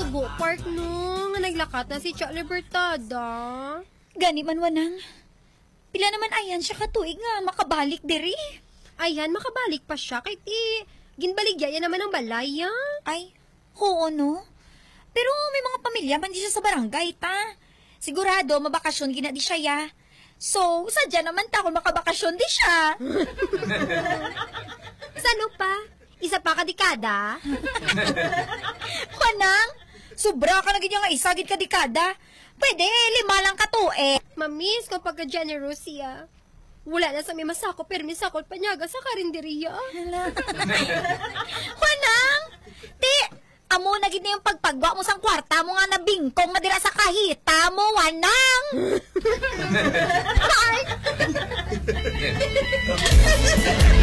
go park no, nga naglakat na si Cha Libertada. Gani man wanang. Pila naman ayan siya katuig nga makabalik diri. Ayan, makabalik pa siya kay ti ginbaligya yan naman ang balay, ya. Ay, oo no. Pero may mga pamilya man di siya sa barangay ta. Sigurado mabakasyon gina di siya ya. So, sadya naman ta kung makabakasyon di siya. Sano pa? Isa pa kadikada? Wanang, sobra ka na ganyan nga isa gid ka dekada. Pwede, 5 lang ka to eh. Mamis, kapag ka-generous siya. Wala na sa may masako, pero may sakol panyaga sa karinderiya. Wanang, ti, amo na gid na yung pagpagwa mo sang kwarta mo nga nabingkong madira sa kahita mo, wanang. Ay!